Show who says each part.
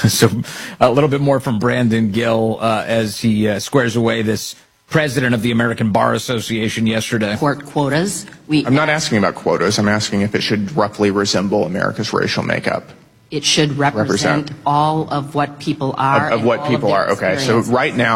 Speaker 1: So a little bit more from Brandon Gill as he squares away this president of the American Bar Association yesterday.
Speaker 2: Court quotas.
Speaker 3: I'm not asking about quotas. I'm asking if it should roughly resemble America's racial makeup.
Speaker 2: It should represent all of what people are.
Speaker 3: Of what people are. Okay. So right now,